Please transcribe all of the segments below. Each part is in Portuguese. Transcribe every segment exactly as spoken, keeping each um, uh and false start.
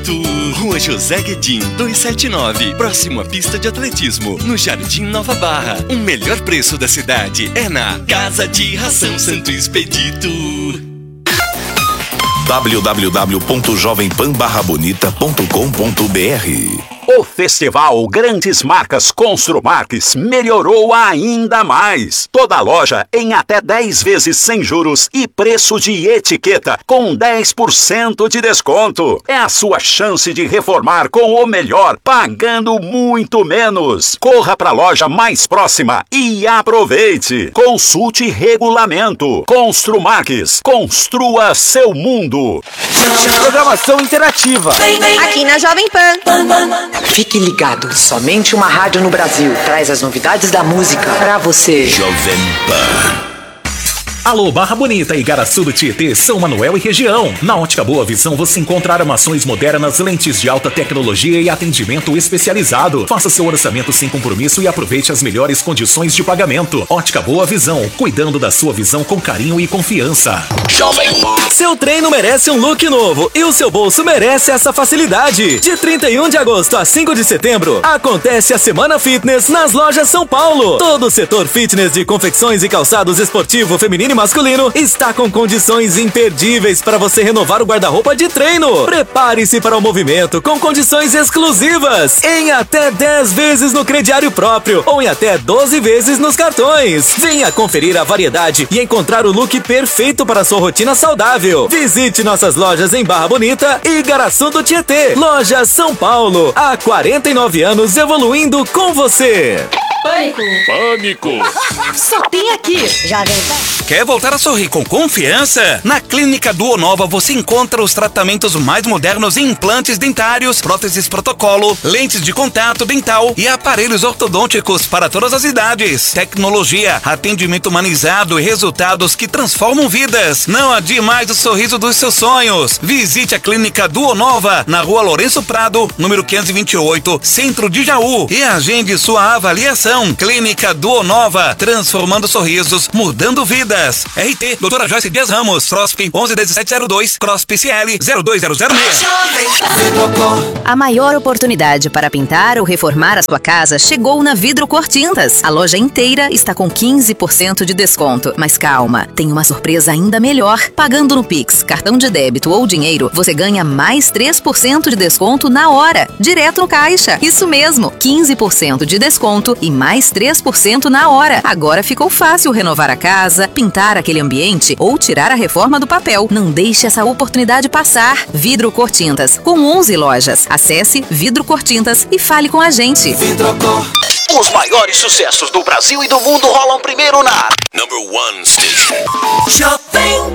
Rua José Guedin, duzentos e setenta e nove, próximo à pista de atletismo, no Jardim Nova Barra. O melhor preço da cidade é na Casa de Ração Santo Expedito. w w w ponto jovem pan barra bonita ponto com ponto b r. O Festival Grandes Marcas Construmarques melhorou ainda mais. Toda loja em até dez vezes sem juros e preço de etiqueta com dez por cento de desconto. É a sua chance de reformar com o melhor, pagando muito menos. Corra para a loja mais próxima e aproveite. Consulte regulamento. Construmarques, construa seu mundo. Programação interativa. Aqui na Jovem Pan. Fique ligado, somente uma rádio no Brasil traz as novidades da música pra você. Jovem Pan. Alô, Barra Bonita, Igaraçu do Tietê, São Manuel e região. Na Ótica Boa Visão você encontra armações modernas, lentes de alta tecnologia e atendimento especializado. Faça seu orçamento sem compromisso e aproveite as melhores condições de pagamento. Ótica Boa Visão, cuidando da sua visão com carinho e confiança. Jovem Pan. Seu treino merece um look novo e o seu bolso merece essa facilidade. De trinta e um de agosto a cinco de setembro, acontece a Semana Fitness nas lojas São Paulo. Todo o setor fitness de confecções e calçados esportivo, feminino e masculino está com condições imperdíveis para você renovar o guarda-roupa de treino. Prepare-se para o movimento com condições exclusivas em até dez vezes no crediário próprio ou em até doze vezes nos cartões. Venha conferir a variedade e encontrar o look perfeito para a sua rotina saudável. Visite nossas lojas em Barra Bonita e Igaraçu do Tietê. Loja São Paulo, há quarenta e nove anos evoluindo com você. Pânico. Pânico. Só tem aqui. Jovem Pan. Quer voltar a sorrir com confiança? Na Clínica Duonova você encontra os tratamentos mais modernos em implantes dentários, próteses protocolo, lentes de contato dental e aparelhos ortodônticos para todas as idades. Tecnologia, atendimento humanizado e resultados que transformam vidas. Não adie mais o sorriso dos seus sonhos. Visite a Clínica Duonova na Rua Lourenço Prado, número quinhentos e vinte e oito, Centro de Jaú, e agende sua avaliação. Clínica Duonova, transformando sorrisos, mudando vidas. R T, doutora Joyce Dias Ramos, CROSP onze dezessete zero dois, CROSP C L zero dois zero zero seis. A maior oportunidade para pintar ou reformar a sua casa chegou na Vidro Cor Tintas. A loja inteira está com quinze por cento de desconto. Mas calma, tem uma surpresa ainda melhor. Pagando no Pix, cartão de débito ou dinheiro, você ganha mais três por cento de desconto na hora, direto no caixa. Isso mesmo, quinze por cento de desconto e mais três por cento na hora. Agora ficou fácil renovar a casa, pintar aquele ambiente ou tirar a reforma do papel. Não deixe essa oportunidade passar. Vidro Cor Tintas, com onze lojas. Acesse Vidro Cor Tintas e fale com a gente. Vidrocor. Os maiores sucessos do Brasil e do mundo rolam primeiro na Number One Station. Jovem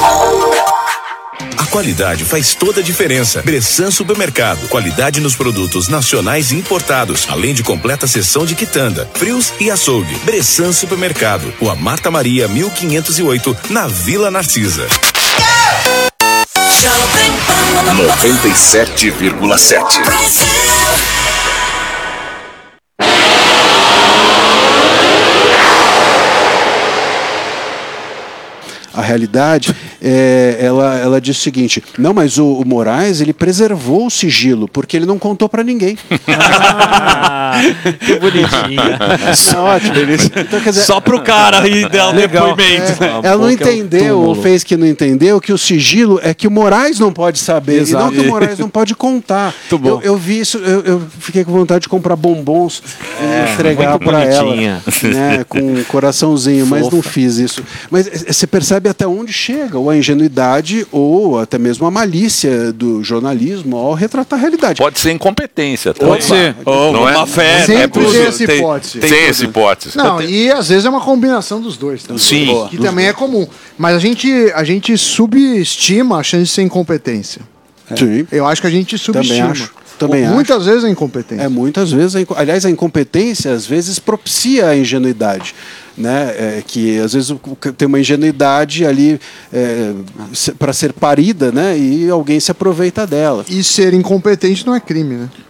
Pan. A qualidade faz toda a diferença. Bressan Supermercado. Qualidade nos produtos nacionais e importados, além de completa seção de quitanda, frios e açougue. Bressan Supermercado. Rua Marta Maria, mil quinhentos e oito, na Vila Narcisa. noventa e sete vírgula sete. A realidade, é, ela, ela diz o seguinte: não, mas o, o Moraes, ele preservou o sigilo, porque ele não contou pra ninguém. Ah, que bonitinha. É ótimo. Ele, então, quer dizer, só pro cara aí dar um depoimento. É, ela não entendeu, ou fez que não entendeu, que o sigilo é que o Moraes não pode saber, Exato. E não que o Moraes não pode contar. Eu, eu vi isso, eu, eu fiquei com vontade de comprar bombons é, e entregar pra ela, né, com um coraçãozinho, mas Fofa. Não fiz isso. Mas você percebe até onde chega ou a ingenuidade ou até mesmo a malícia do jornalismo ao retratar a realidade. Pode ser incompetência. Pode ser. Oh, não uma é? fé. Sempre é tem essa hipótese. Tem, tem essa hipótese. Não, e às vezes é uma combinação dos dois. Também, Sim. Que também é comum. Mas a gente, a gente subestima a chance de ser incompetência. É. Sim. Eu acho que a gente subestima. Também acho. Também muitas acho. vezes é incompetência. É, muitas vezes. A, aliás, a incompetência às vezes propicia a ingenuidade. Né? É, que às vezes tem uma ingenuidade ali é, para ser parida, né? E alguém se aproveita dela. E ser incompetente não é crime, né?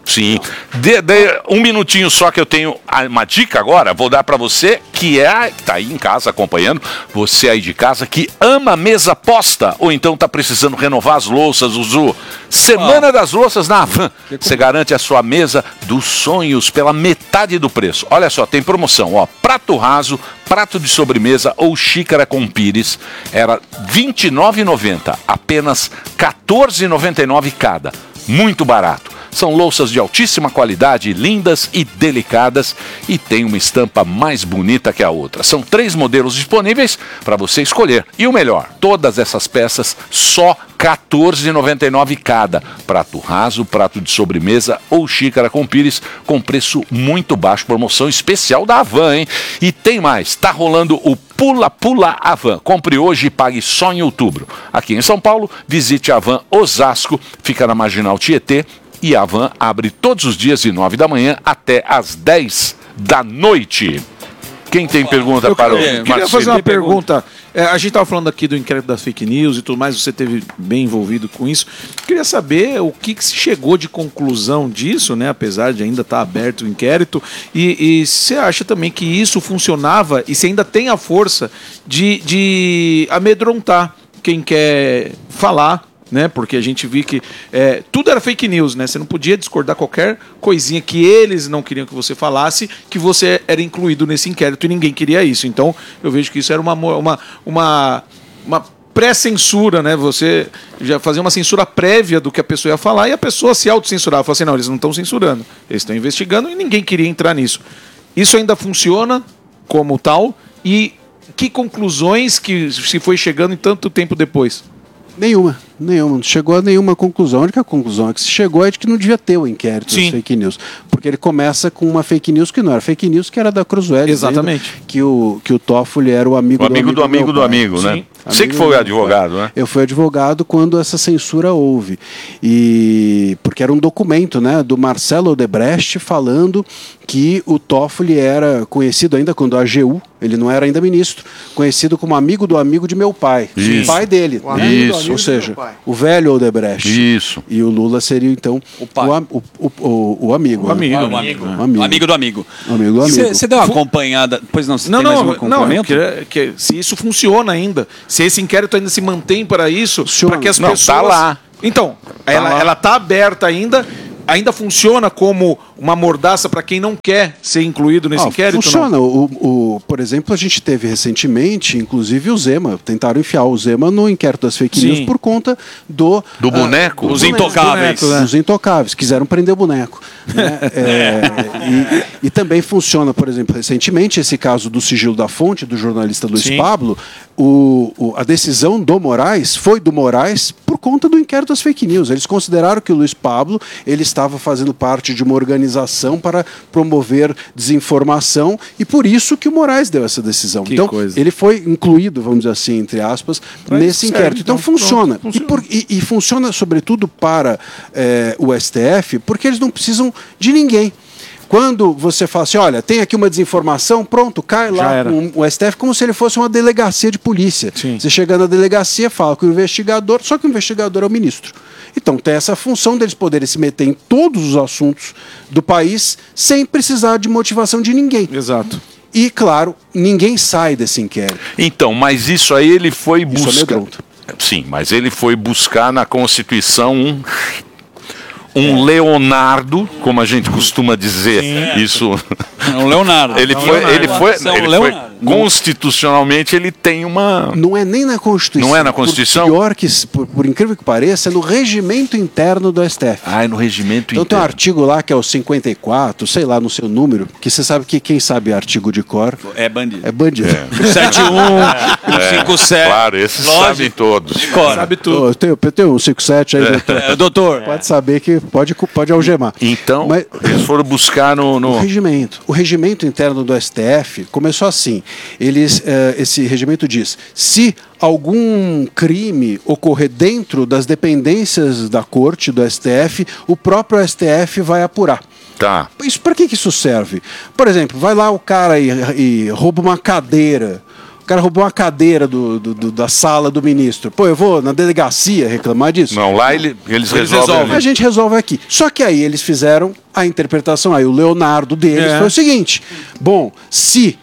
Sim. De, de, um minutinho só que eu tenho uma dica agora, vou dar pra você que é, que tá aí em casa acompanhando, você aí de casa que ama mesa posta ou então tá precisando renovar as louças, Zuzu. Semana ah. das louças na Havan. Você garante a sua mesa dos sonhos pela metade do preço. Olha só, tem promoção, ó, prato raso, prato de sobremesa ou xícara com pires, era vinte e nove reais e noventa centavos, apenas quatorze reais e noventa e nove centavos cada. Muito barato. São louças de altíssima qualidade, lindas e delicadas e tem uma estampa mais bonita que a outra. São três modelos disponíveis para você escolher. E o melhor, todas essas peças só quatorze reais e noventa e nove centavos cada. Prato raso, prato de sobremesa ou xícara com pires com preço muito baixo. Promoção especial da Havan, hein? E tem mais, tá rolando o Pula Pula Havan. Compre hoje e pague só em outubro. Aqui em São Paulo, visite a Havan Osasco, fica na Marginal Tietê. E a Havan abre todos os dias de nove da manhã até às dez da noite. Quem tem pergunta eu para o Marcelo? Eu queria fazer uma pergunta. É, a gente estava falando aqui do inquérito das fake news e tudo mais, você esteve bem envolvido com isso. Eu queria saber o que, que se chegou de conclusão disso, né? Apesar de ainda estar aberto o inquérito. E, e você acha também que isso funcionava e se ainda tem a força de, de amedrontar quem quer falar, né? Porque a gente viu que é, tudo era fake news, né? Você não podia discordar qualquer coisinha que eles não queriam que você falasse, que você era incluído nesse inquérito e ninguém queria isso. Então, eu vejo que isso era uma, uma, uma, uma pré-censura, né? Você já fazia uma censura prévia do que a pessoa ia falar e a pessoa se autocensurava. Falava assim, não, eles não estão censurando, eles estão investigando e ninguém queria entrar nisso. Isso ainda funciona como tal? E que conclusões que se foi chegando em tanto tempo depois? Nenhuma, nenhuma. Não chegou a nenhuma conclusão. A única conclusão que se chegou é de que não devia ter o inquérito das fake news. Porque ele começa com uma fake news que não era fake news, que era da Cruzoé. Exatamente. Que o, que o Toffoli era o amigo, o amigo do amigo do amigo, do amigo, né? Sim. Você que foi o advogado, né? Eu fui advogado quando essa censura houve. E porque era um documento, né, do Marcelo Odebrecht falando que o Toffoli era conhecido ainda quando a A G U, ele não era ainda ministro, conhecido como amigo do amigo de meu pai. Isso. O pai dele. O amigo Isso. Ou seja, o velho Odebrecht. Isso. E o Lula seria, então, o, pai. o, o, o, o amigo. O amigo. Né? O amigo. O amigo. O amigo do amigo. Amigo do amigo. Você deu uma acompanhada... Pois não, você não, tem não, mais um não, complemento? que, que, se isso funciona ainda, se esse inquérito ainda se mantém para isso, para que as não, pessoas... Tá lá. Então, tá ela, lá. ela tá aberta ainda... Ainda funciona como uma mordaça para quem não quer ser incluído nesse ah, inquérito? Funciona. O, o, por exemplo, a gente teve recentemente, inclusive o Zema, tentaram enfiar o Zema no inquérito das fake news por conta do... Do boneco? Uh, Os boneco, intocáveis. Boneco, né? Os intocáveis. Quiseram prender o boneco. Né? é, e, e também funciona, por exemplo, recentemente, esse caso do sigilo da fonte, do jornalista Luiz Sim. Pablo, o, o, a decisão do Moraes foi do Moraes por conta do inquérito das fake news. Eles consideraram que o Luiz Pablo ele estava fazendo parte de uma organização para promover desinformação e por isso que o Moraes deu essa decisão. Que então, coisa. ele foi incluído, vamos dizer assim, entre aspas, Mas nesse serve, inquérito. Então, então, funciona. pronto, E, por, e, e funciona, sobretudo, para é, o S T F, porque eles não precisam de ninguém. Quando você fala assim, olha, tem aqui uma desinformação, pronto, cai lá um, o S T F como se ele fosse uma delegacia de polícia. Sim. Você chega na delegacia, fala com o investigador, só que o investigador é o ministro. Então tem essa função deles poderem se meter em todos os assuntos do país sem precisar de motivação de ninguém. Exato. E, claro, ninguém sai desse inquérito. Então, mas isso aí ele foi Isso buscar... Sim, mas ele foi buscar na Constituição um... Um é. Leonardo, como a gente costuma dizer, Sim. isso. Um Leonardo. Ele é um foi, Leonardo. ele foi, é um ele foi constitucionalmente ele tem uma. Não é nem na Constituição. Não é na Constituição. Por pior que, por, por incrível que pareça, é no regimento interno do S T F. Ah, é no regimento então, interno. Então tem um artigo lá que é o cinquenta e quatro, sei lá no seu número, que você sabe que quem sabe artigo de cor é bandido. É bandido. É. sete um, é. cinco sete. Claro, esses Lógico. sabem todos. De cor. Sabe tudo. Eu tenho, eu tenho um cinco sete aí, é. doutor. É, doutor. Pode saber que pode, pode algemar. Então, Mas, eles foram buscar no, no... O regimento. O regimento interno do S T F começou assim. Eles, eh, esse regimento diz, se algum crime ocorrer dentro das dependências da corte, do S T F, o próprio S T F vai apurar. Tá. Isso, para que, que isso serve? Por exemplo, vai lá o cara e, e rouba uma cadeira O cara roubou uma cadeira do, do- do- da sala do ministro. Pô, eu vou na delegacia reclamar disso? Não, lá ele- eles Eles resolvem ali. A gente resolve aqui. Só que aí eles fizeram a interpretação. Aí o Leonardo deles É. foi o seguinte: bom, se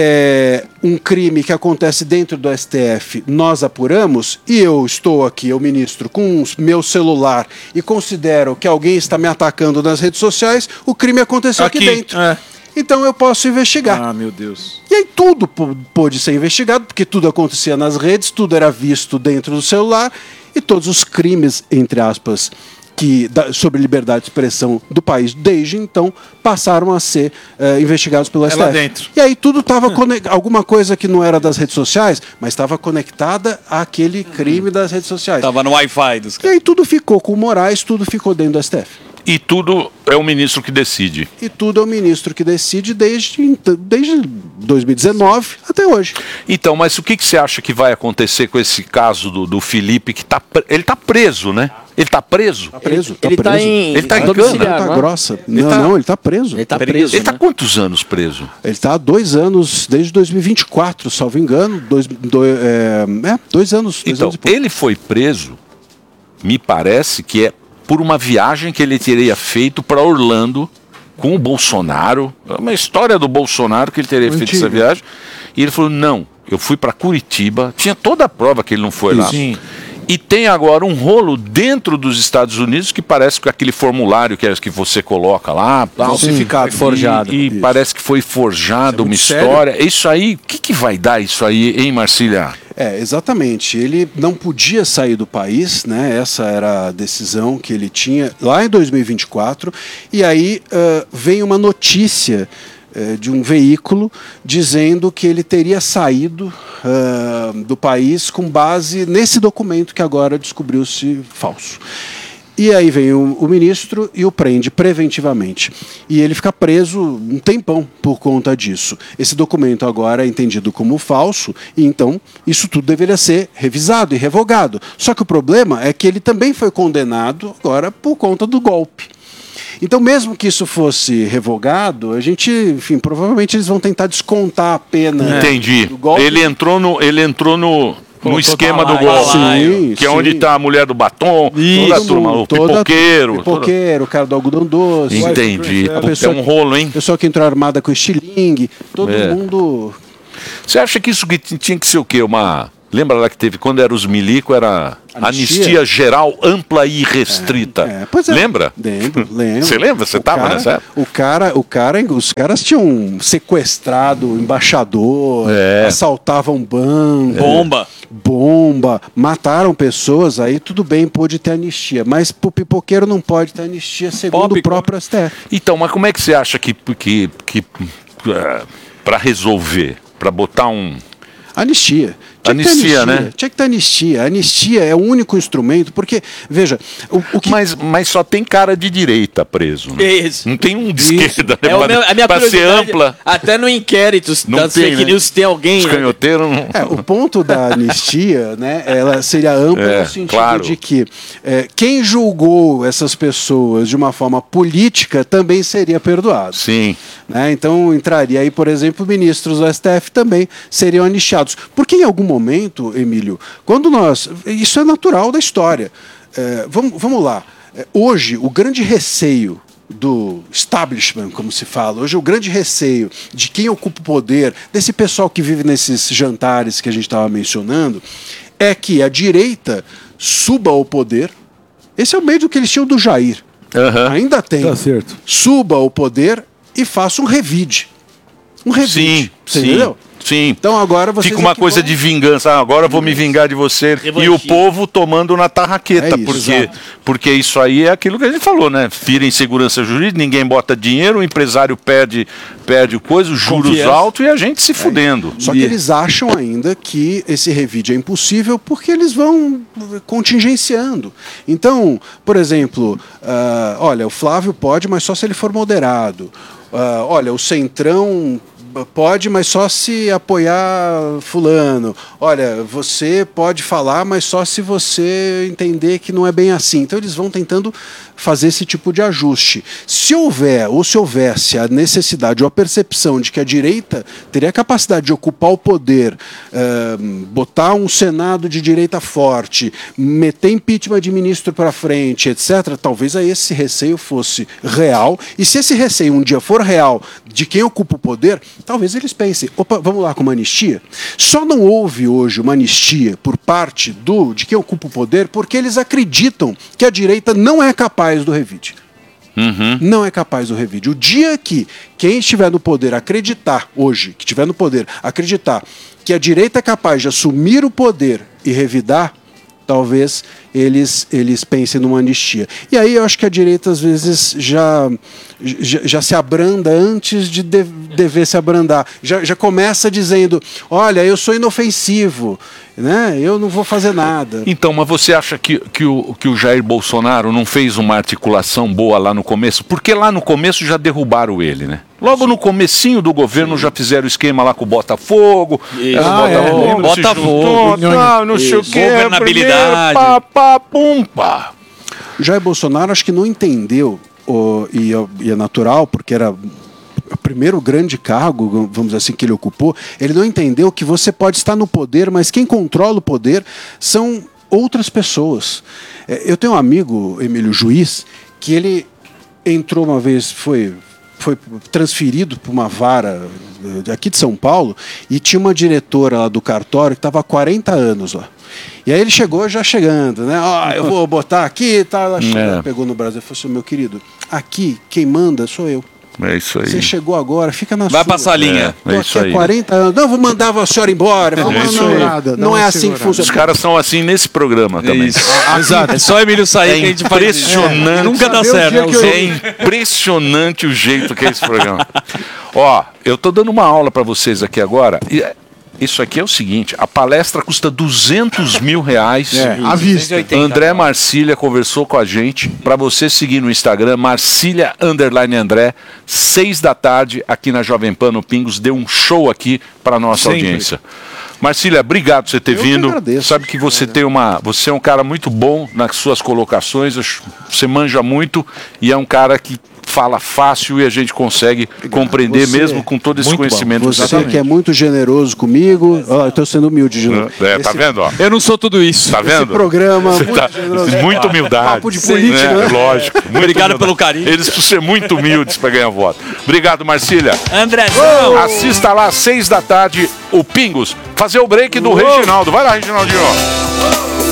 é, um crime que acontece dentro do S T F nós apuramos e eu estou aqui, o ministro, com o meu celular e considero que alguém está me atacando nas redes sociais, o crime aconteceu aqui, Aqui, dentro. é. Então eu posso investigar. Ah, meu Deus. E aí tudo pô- pôde ser investigado, porque tudo acontecia nas redes, tudo era visto dentro do celular, e todos os crimes, entre aspas, que, da- sobre liberdade de expressão do país desde então, passaram a ser eh, investigados pelo É S T F. lá dentro. E aí tudo estava alguma coisa que não era das redes sociais, mas estava conectada àquele crime das redes sociais. Tava no Wi-Fi dos E aí tudo ficou com o Moraes, tudo ficou dentro do S T F. E tudo é o ministro que decide. E tudo é o ministro que decide desde, então- desde dois mil e dezenove até hoje. Então, mas o que, que você acha que vai acontecer com esse caso do, do Felipe, que tá, pre- ele tá preso, né? Ele tá preso? Tá preso, tá Ele tá preso. em- Ele tá em domiciliar, cana? tá grossa. Ele Não, tá- não, ele tá preso. Ele tá preso, Ele tá quantos anos preso? Ele tá há dois anos, desde dois mil e vinte e quatro, salvo engano. Dois, dois, é, é, dois anos. Dois Então, anos e pouco. ele foi preso, me parece que é por uma viagem que ele teria feito para Orlando com o Bolsonaro. É uma história do Bolsonaro que ele teria feito essa viagem. E ele falou: não, eu fui para Curitiba. Tinha toda a prova que ele não foi lá. Sim. E tem agora um rolo dentro dos Estados Unidos que parece que aquele formulário que, é, que você coloca lá, tal, Falsificado. Sim, Foi forjado. E, e Isso. parece que foi forjado uma muito sério. história. Isso aí, o que, que vai dar isso aí, hein, Marcília? É, exatamente. Ele não podia sair do país, né? Essa era a decisão que ele tinha lá em dois mil e vinte e quatro. E aí ah, vem uma notícia eh, de um veículo dizendo que ele teria saído ah, do país com base nesse documento que agora descobriu-se falso. E aí vem o, o ministro e o prende preventivamente. E ele fica preso um tempão por conta disso. Esse documento agora é entendido como falso, e então isso tudo deveria ser revisado e revogado. Só que o problema é que ele também foi condenado agora por conta do golpe. Então, mesmo que isso fosse revogado, a gente, enfim, provavelmente eles vão tentar descontar a pena. Entendi. do golpe. Ele entrou no, ele entrou no, Pô, no foi esquema pra do lá, golpe, sim, que é sim. onde está a mulher do batom, toda a Todo turma, mundo, o toda- pipoqueiro. pipoqueiro, o cara do algodão doce. Entendi. A Puta, pessoa é um rolo, hein? Pessoa que entrou armada com estilingue, todo É. mundo. Você acha que isso que t- tinha que ser o quê? Uma... Lembra lá que teve, quando era os milico, era anistia, Anistia geral, ampla e restrita. Pois é. Lembra? Lembro, lembro. Você lembra? Você O estava cara- nessa época? O cara, o cara, os caras tinham sequestrado o embaixador, É. assaltavam banco, Bomba. bomba, mataram pessoas, aí tudo bem, pôde ter anistia, mas pro pipoqueiro não pode ter anistia segundo o próprio S T F. Então, mas como é que você acha que, que, que para resolver, para botar um... Anistia. Tinha que ter Anistia, né? Tinha que ter anistia. A anistia é o único instrumento, porque, veja, o, o que... Mas, mas só tem cara de direita preso, né? Isso. Não tem um de esquerda, né? É o meu, a minha Pra ser curiosidade, ampla. Até no inquérito Não das tem, fake né? news tem alguém. Os né? canhoteiros não... É, o ponto da anistia, né, ela seria ampla É, no sentido claro. de que é, quem julgou essas pessoas de uma forma política também seria perdoado. Sim. Né? Então entraria aí, por exemplo, ministros do S T F também seriam anistiados. Porque em algum momento, Emílio, quando nós... Isso é natural da história. É, vamos, vamos lá. É, hoje, o grande receio do establishment, como se fala, hoje o grande receio de quem ocupa o poder, desse pessoal que vive nesses jantares que a gente estava mencionando, é que a direita suba ao poder. Esse é o medo que eles tinham do Jair. Ainda tem. Tá certo. Suba ao poder e faça um revide. Um revide. Sim, Você sim, entendeu? sim. Então agora vocês Fica uma é que coisa vão- de vingança. Ah, agora eu vou me vingar de você. E o Revanchismo. povo tomando na tarraqueta. É isso, porque, exato. porque isso aí é aquilo que a gente falou, né? Fira em segurança jurídica, ninguém bota dinheiro, o empresário perde, perde o coisa, os juros Confiança. altos e a gente se fudendo. Só que eles acham ainda que esse revide é impossível porque eles vão contingenciando. Então, por exemplo, ah, olha, o Flávio pode, mas só se ele for moderado. Ah, olha, o Centrão pode, mas só se apoiar fulano. Olha, você pode falar, mas só se você entender que não é bem assim. Então eles vão tentando fazer esse tipo de ajuste. Se houver, ou se houvesse a necessidade ou a percepção de que a direita teria a capacidade de ocupar o poder, eh, botar um Senado de direita forte, meter impeachment de ministro para frente, etcétera, talvez aí esse receio fosse real. E se esse receio um dia for real de quem ocupa o poder, talvez eles pensem, opa, vamos lá com uma anistia? Só não houve hoje uma anistia por parte do, de quem ocupa o poder porque eles acreditam que a direita não é capaz do revide. Uhum. Não é capaz do revide. O dia que quem estiver no poder acreditar, hoje, que estiver no poder, acreditar que a direita é capaz de assumir o poder e revidar, talvez eles, eles pensem numa anistia. E aí eu acho que a direita às vezes já, já, já se abranda antes de, de dever se abrandar. Já, já começa dizendo, olha, eu sou inofensivo, né? Eu não vou fazer nada. Então, mas você acha que, que, o, que o Jair Bolsonaro não fez uma articulação boa lá no começo? Porque lá no começo já derrubaram ele, né? Logo no comecinho do governo já fizeram esquema lá com o Botafogo. Isso, ah, Botafogo, é, Botafogo, juntou, não, não sei o que. Governabilidade. Pá, pá, pum, pá. O Jair Bolsonaro acho que não entendeu, oh, e, e é natural, porque era o primeiro grande cargo, vamos dizer assim, que ele ocupou. Ele não entendeu que você pode estar no poder, mas quem controla o poder são outras pessoas. Eu tenho um amigo, Emílio Juiz, que ele entrou uma vez, foi... foi transferido para uma vara aqui de São Paulo e tinha uma diretora lá do cartório que estava há quarenta anos lá. E aí ele chegou já chegando, né? Ó, eu vou botar aqui, tá? Ela chegou, É. pegou no Brasil e falou assim, meu querido, aqui quem manda sou eu. É isso aí. Você chegou agora, fica na Vai sua. passar a linha. É, é Tô isso aqui há aí. quarenta anos. Não, vou mandar a senhora embora. É Vamos, isso não, aí. não, não é assim que funciona. Os caras são assim nesse programa também. Isso. Exato. É só o Emílio sair É que a gente faz. impressionante. É, nunca dá Saber o certo. dia que eu- É impressionante o jeito que é esse programa. Ó, eu tô dando uma aula para vocês aqui agora. E é- isso aqui é o seguinte: a palestra custa duzentos mil reais. É, à vista. André Marcília conversou com a gente. Para você seguir no Instagram, Marcília underline André, seis da tarde, aqui na Jovem Pan no Pingos. Deu um show aqui para nossa Sempre. audiência. Marcília, obrigado por você ter Eu que vindo. agradeço. Sabe que você tem uma, você é um cara muito bom nas suas colocações. acho- Você manja muito e é um cara que fala fácil e a gente consegue compreender Você- mesmo com todo esse Muito bom. conhecimento. Você que é muito generoso comigo. Ó, eu estou sendo humilde de novo. É, tá Esse- vendo? Ó? Eu não sou tudo isso. Tá Esse vendo? programa Você muito tá- generoso. muita humildade. Papo de política, né? né? Lógico. muita Obrigado humildade. pelo carinho. Eles precisam ser muito humildes para ganhar voto. Obrigado, Marcília. Andrezão. Assista lá às seis da tarde o Pingos. Fazer o break do Reginaldo. Vai lá, Reginaldinho.